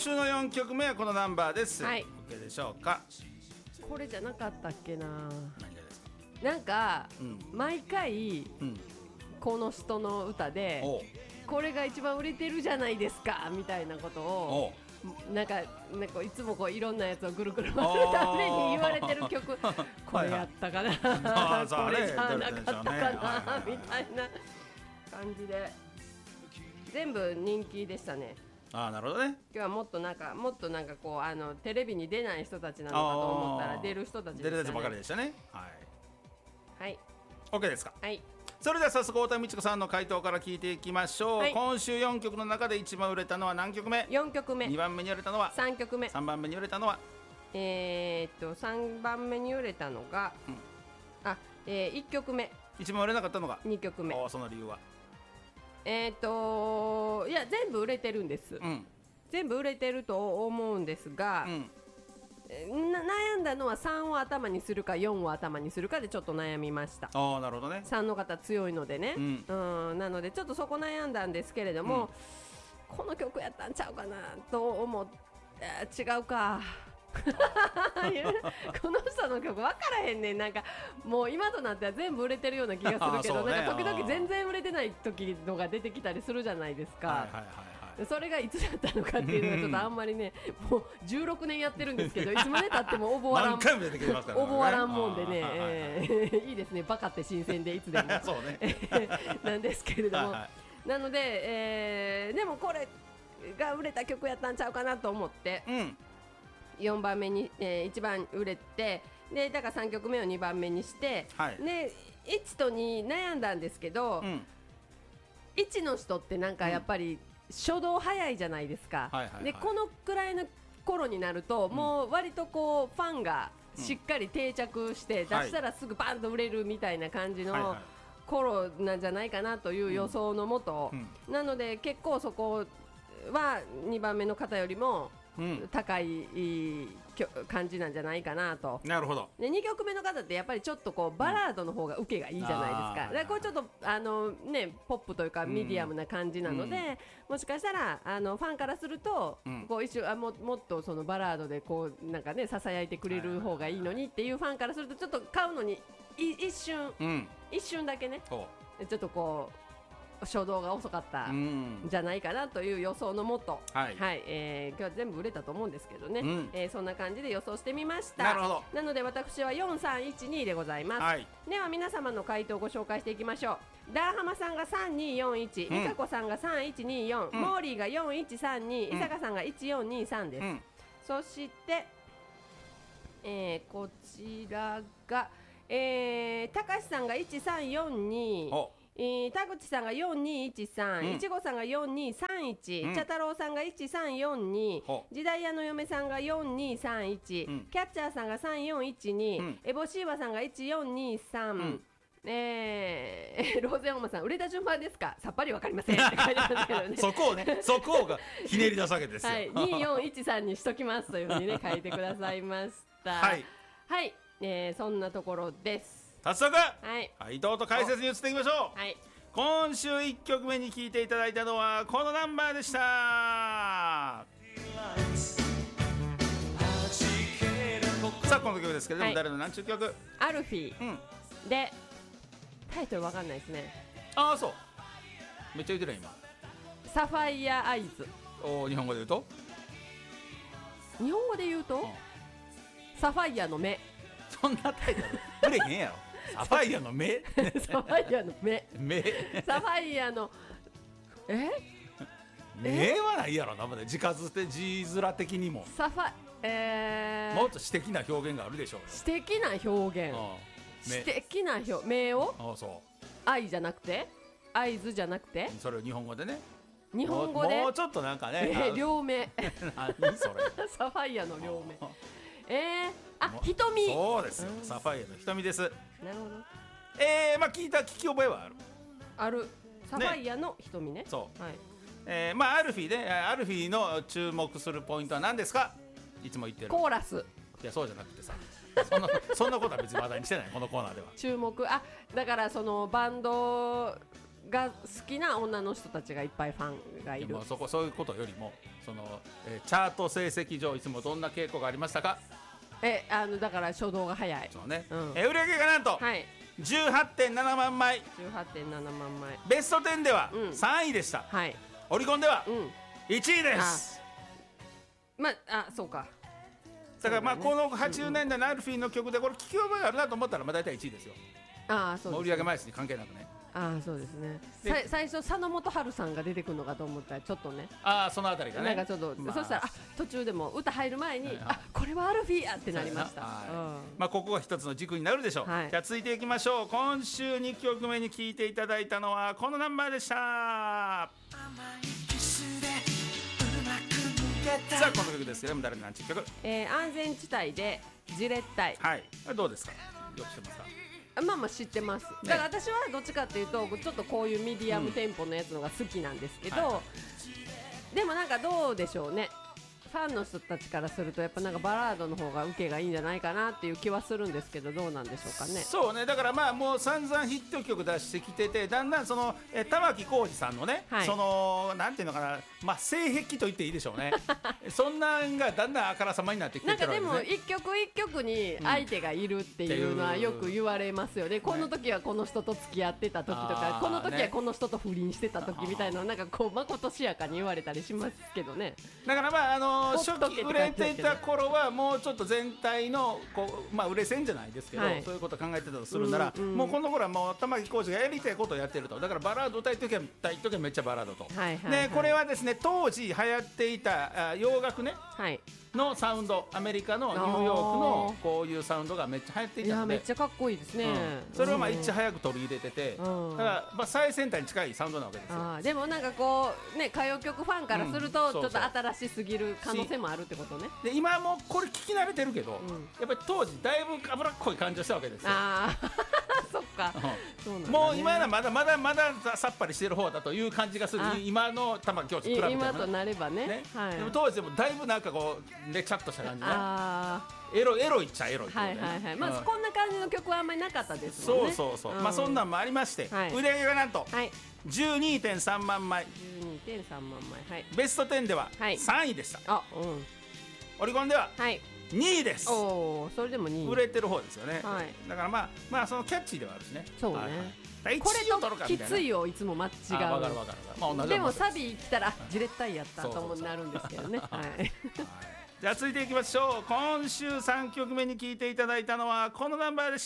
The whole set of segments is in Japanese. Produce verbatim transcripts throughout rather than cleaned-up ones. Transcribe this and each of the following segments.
週のよんきょくめはこのナンバーです。 はい、 OK でしょうか。 これじゃなかったっけな。 何がですか。 なんか、 うん、 毎回、うん、この人の歌でこれが一番売れてるじゃないですかみたいなことをなんか、なんかいつもこういろんなやつをぐるぐる回るために言われてる曲これやったかなこれじゃなかったかなみたいな感じで全部人気でしたね。 ああ、なるほどね。 今日はもっとなんかもっとなんかこうあのテレビに出ない人たちなのかと思ったら出る人たちでしたね。 出る人ばかりでしたね。はいはい、 OK ですか。 はい、 それでは早速太田美智子さんの回答から聞いていきましょう、はい、今週よんきょくの中で一番売れたのは何曲目。 よんきょくめ。 にばんめに売れたのはさんきょくめ。 さんばんめに売れたのはえー、っとさんばんめに売れたのが、うん、あ、えー、いっきょくめ。 一番売れなかったのがにきょくめ。 お、その理由は。 えー、っといや全部売れてるんです、うん、全部売れてると思うんですが、うん、な悩んだのはさんを頭にするかよんを頭にするかでちょっと悩みました。 あ、なるほどね。 さんの方強いのでね、うんうん、なのでちょっとそこ悩んだんですけれども、うん、この曲やったんちゃうかなと思って、違うかこの人の曲分からへんねん。なんかもう今となっては全部売れてるような気がするけど、ね、なんか時々全然売れてない時のが出てきたりするじゃないですか、はいはいはいはい、それがいつだったのかっていうのがちょっとあんまりねもうじゅうろくねんやってるんですけどいつまでたっても覚わらん覚わらんもんでね、えー、いいですね。バカって新鮮でいつでもそう、ね、なんですけれども、はいはい、なので、えー、でもこれが売れた曲やったんちゃうかなと思って、うん、よんばんめに、えー、いちばん売れて、でだからさんきょくめをにばんめにして、はい、でいちとに悩んだんですけど、うん、いちの人ってなんかやっぱり初動早いじゃないですか、はいはいはい、でこのくらいの頃になると、うん、もう割とこうファンがしっかり定着して、うん、出したらすぐバンと売れるみたいな感じの頃なんじゃないかなという予想のもと、うんうん、なので結構そこはにばんめの方よりもうん、高い感じなんじゃないかなと。 なるほど。 でにきょくめの方ってやっぱりちょっとこうバラードの方が受けがいいじゃないですか、うん、だからこれちょっとあの、ね、ポップというかミディアムな感じなので、うん、もしかしたらあのファンからすると、うん、こう一瞬あ も, もっとそのバラードでこうなんかねささやいてくれる方がいいのにっていうファンからするとちょっと買うのに一瞬、うん、一瞬だけねちょっとこう初動が遅かったんじゃないかなという予想のもと、はいはい、えー、今日は全部売れたと思うんですけどね、うん、えー、そんな感じで予想してみました。 なるほど。 なので私はよんさんいちにでございます、はい、では皆様の回答をご紹介していきましょう。ダーハマさんがさんによんいち、美香子さんがさんいちによん、うん、モーリーがよんいちさんに、うん、伊坂さんがいちよんにさんです、うん、そして、えー、こちらが、えー、高橋さんがいちさんよんに、えー、田口さんがよんにいちさん、いちごさんがよんにさんいち、うん、茶太郎さんがいちさんよんに、時代屋の嫁さんがよんにさんいち、うん、キャッチャーさんがさんよんいちに、うん、エボシーワさんがいちよんにさん、うん、えー、ローゼンオマさん売れた順番ですかさっぱりわかりませんって書いてますけどねそこをね、そこがひねり出すわけですよ、はい、 によんいちさんにしときますというふうにね書いてくださいましたはい、はい、えー、そんなところです。 早速、はい、回答と解説に移っていきましょう。はい、今週いっきょくめに聴いていただいたのはこのナンバーでした。さあこの曲ですけれども、はい、誰の何ちゅう曲？ アルフィー、うん、でタイトルわかんないですね。 ああ、そうめっちゃ言ってるよ今。 サファイアアイズ。 お、日本語で言うと日本語で言うと、うん、サファイアの目。 そんなタイトル売れへんやろサファイアの目サファイアの目目サファイアのえ目はないやろな。字数って字面的にもサファ、えー、 もっと詩的な表現があるでしょうよ。 詩的な表現、詩的な表目をあ、そう愛じゃなくて合図じゃなくてそれを日本語でね、 日本語でもうちょっとなんかね、 えー、両目何それサファイアの両目えー、あ、瞳。 そうですよ、うん、サファイアの瞳です。 なるほど。 えー、まあ聞いた聞き覚えはあるある。サファイアの瞳 ね, ねそう、はい、えー、まあアルフィーでアルフィーの注目するポイントは何ですか？いつも言ってるコーラス。 いやそうじゃなくてさそんな, そんなことは別に話題にしてないこのコーナーでは。 注目、あ、だからそのバンドが好きな女の人たちがいっぱいファンがいる。 そこそういうことよりもその、えー、チャート成績上いつもどんな傾向がありましたか？ えあのだから初動が早い。 そうね、 うん、 えー、売上がなんと、はい、じゅうはちてんななまんまい。 じゅうはちてんななまんまい。 ベストじゅうではさんいでした、うん、はい、オリコンでは、うん、いちいです。 まあそうか。 だからまあこのはちじゅうねんだいのアルフィーの曲でこれ聴き覚えあるなと思ったらまあ大体いちいですよ。 ああそうです、ね、 売上枚数に関係なくね。 ああそうですね。最初佐野元春さんが出てくるのかと思ったらちょっとね、 ああそのあたりがね、 なんかちょっと、まあ、そしたらあ途中でも歌入る前に、はい、あこれはアルフィーやってなりました。はい、うん、 まあここが一つの軸になるでしょう。はい、じゃあ続いていきましょう。今週にきょくめに聴いていただいたのはこのナンバーでした。さあこの曲ですけども誰の何ちゅう曲、 えー、安全地帯でじれったい。 はい、どうですか、よく知ってますか？ まあまあ知ってます、ね、だから私はどっちかっていうとちょっとこういうミディアムテンポのやつのが好きなんですけど、うんはい、でもなんかどうでしょうね、ファンの人たちからするとやっぱなんかバラードの方が受けがいいんじゃないかなっていう気はするんですけど、どうなんでしょうかね。 そうね、だからまあもう散々ヒット曲出してきてて、だんだんそのえ玉置浩二さんのね、はい、そのなんていうのかな、まあ性癖と言っていいでしょうねそんなんがだんだんあからさまになってきてるわけですね。 なんかでも一曲一曲に相手がいるっていうのはよく言われますよね、うん、この時はこの人と付き合ってた時とか、この時はこの人と不倫してた時みたいなのなんかこうまことしやかに言われたりしますけどね。 だからまああの初期売れていた頃はもうちょっと全体のこう、まあ、売れ線じゃないですけど、はい、そういうことを考えてたとするなら、うんうん、もうこの頃はもう玉置浩二がやりたいことをやってると。だからバラード歌いときは歌いときはめっちゃバラードと、はいはいはい、でこれはですね当時流行っていた洋楽ね、はいのサウンド、アメリカのニューヨークのこういうサウンドがめっちゃ流行っていたので、 いやめっちゃかっこいいですね、うん、 それをまあいち早く取り入れてて、うん、だからまあ最先端に近いサウンドなわけですよ。 あでもなんかこうね歌謡曲ファンからするとちょっと新しすぎる可能性もあるってことね。 で今もこれ聞き慣れてるけど、うん、やっぱり当時だいぶ脂っこい感じをしたわけですよ。 あそっか、 そうなんだね、もう今はまだまだまださっぱりしてる方だという感じがする。今の玉置浩二比べても、ね、 今となれば ね, ね、はい、 でも当時でもだいぶなんかこうねちゃっとした感じね、あエロエロいっちゃエロい、ね、 はいはいはい、まあ、うん、こんな感じの曲はあんまりなかったですもんね。そうそうそう、うん、まあそんなんもありまして、はい、売り上げがなんと、はい、じゅうにてんさんまんまい。 じゅうにてんさんまんまい、はい、 ベストじゅうではさんいでした、はい、あ、うん、オリコンではにいです、はい、 おそれでもにい売れてる方ですよね、はい、だからまあまあそのキャッチーではあるしね。 そうね、はい、これときついをいつも間違う。 わかるわかる、まあ、同じでもサビ来たらじれったいやったともなるんですけどね。 じゃあ続いていきましょう。今週さんきょくめに聴いていただいたのはこのナンバーでした。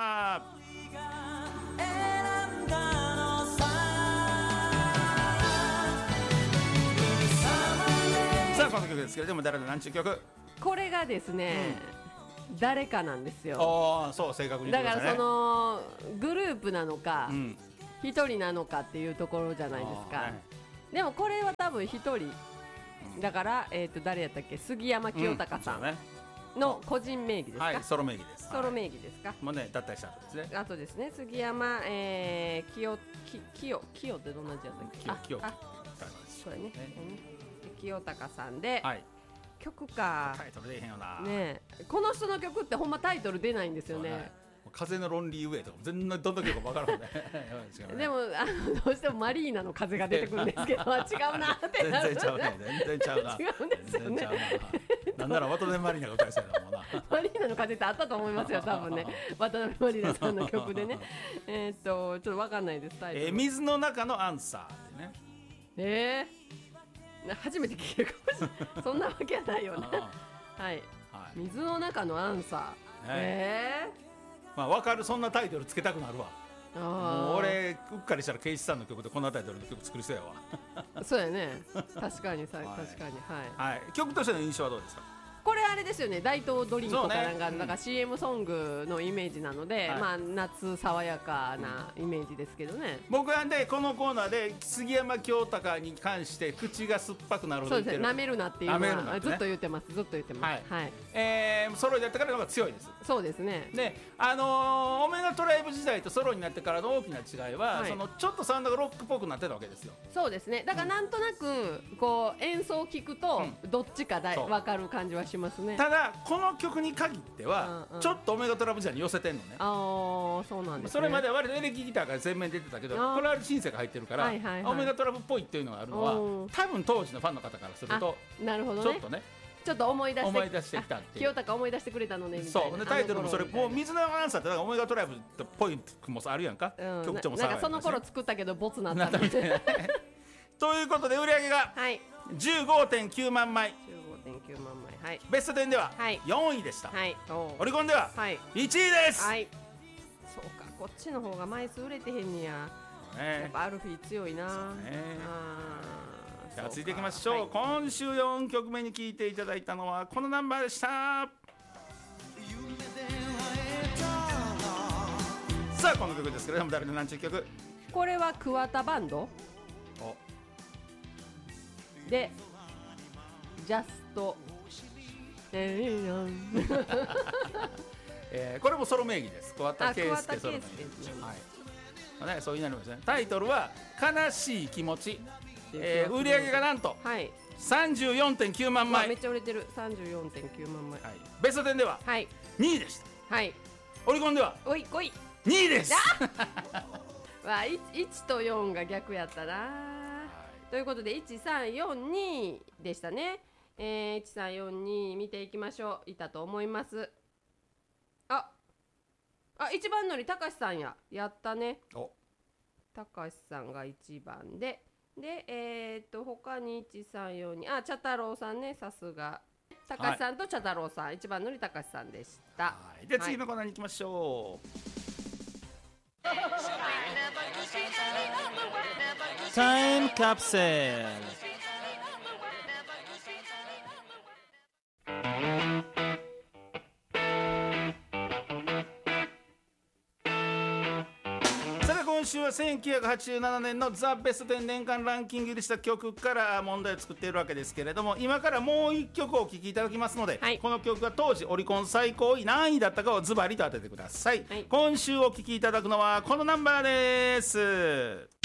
さあこの曲ですけれども誰の何ちゅう曲。 これがですね、うん、誰かなんですよ。 ああそう正確に言ってましたね。 だからそのグループなのか一、うん、人なのかっていうところじゃないですか、はい、でもこれは多分一人だから、えー、と誰やったっけ、杉山清隆さんの個人名義ですか、 はい、ソロ名義です。 ソロ名義ですか、はい、 もうね脱退した後ですね。 あとですね、杉山、えー、清清清ってどんな字やったっけ。 清清あこれね、ね清隆さんで、はい、曲かタイトル出へんよな、 ね、この人の曲ってほんまタイトル出ないんですよね。 風のロンリーウェイとか全然どんな曲か分からんねでもあのどうしてもマリーナの風が出てくるんですけど違うなってなる。 全然ちゃうね、全然ちゃうな。 違うんですよね。 なんなら渡辺マリーナが歌いそうやなもんな。 マリーナの風ってあったと思いますよ多分ね渡辺マリーナさんの曲でねえっとちょっと分かんないですタイトル、 えー、水の中のアンサーってね。 えー、初めて聞けるかもしれないそんなわけはないよねはい、はい、水の中のアンサー、はい、えーまあ分かる、そんなタイトルつけたくなるわ。もう俺うっかりしたらケイシさんの曲でこんなタイトルの曲作りそうやわそうやね、確かにさ、はい、確かに、はい、 はい、曲としての印象はどうですか。 これあれですよね、大東ドリンクとかなんか、ね、なんか シーエム ソングのイメージなので、はい、まあ夏爽やかなイメージですけどね、 うん、僕はねこのコーナーで杉山清隆に関して口が酸っぱくなるほど言ってる。 そうですね、舐めるなっていうのは、ね、ずっと言ってます、ずっと言ってます、はいはい、 えー、ソロになってからの方が強いです。 そうですね。 で、あのー、オメガトライブ時代とソロになってからの大きな違いは、はい、そのちょっとサウンドがロックっぽくなってたわけですよ。 そうですね、だからなんとなくこう演奏を聞くとどっちかだい分かる感じはししますね。 ただこの曲に限っては、うんうん、ちょっとオメガトラブジャーに寄せてんのね。 ああ、そうなんですね。 それまでは割とエレキギターが前面出てたけど、これはシンセが入ってるから、はいはいはい、オメガトラブっぽいっていうのがあるのは多分当時のファンの方からするとなるほど、ね、 ちょっとねちょっと思い出して思い出してきたっていう。 清高思い出してくれたのねみたいな。 そうでタイトルもそれもう水のアナウンサーってオメガトラブっぽいもあるやんか、うん、曲調もさ、なんかその頃作ったけどボツなったみたいなということで売り上げが じゅうごてんきゅうまんまい、 じゅうごてんきゅうまんまい、はい、 ベストテンではよんいでした、はい、オリコンではいちいです、はい、 そうか、こっちの方が枚数売れてへんにや、ね、やっぱアルフィー強いな、ね、あじゃあ続いていきましょう、はい、 今週よんきょくめに聴いていただいたのはこのナンバーでした。さあこの曲ですけれども誰の何ちゅう曲。 これは桑田バンドでジャストえー、これもソロ名義です。桑田佳祐ソロ名義、はいね、そういうなりますね。タイトルは悲しい気持ち、えー、売り上げがなんと さんじゅうよんてんきゅうまんまい、 めっちゃ売れてる。 さんじゅうよんてんきゅうまんまい、はい、 ベストテンではにいでした、はい、オリコンではおいごいにいですわ いちとよんが逆やったな、はい、ということでいちさんよんにでしたね、えー、いちさんよんに見ていきましょう。いたと思います。ああ一番乗りたかしさんややったね。たかしさんがいちばんでで、えー、っと他にいちさんよんにあ茶太郎さんね、さすがたかしさんと茶太郎さん、はい、一番乗りたかしさんでした。はい、で、はい、次のコーナーに行きましょう。タイムカプセル。今週はせんきゅうひゃくはちじゅうななねんのザ・ベストテン年間ランキング入りした曲から問題を作っているわけですけれども、今からもういっきょくお聴きいただきますので、はい、この曲が当時オリコン最高位何位だったかをズバリと当ててください、はい、今週お聴きいただくのはこのナンバーです。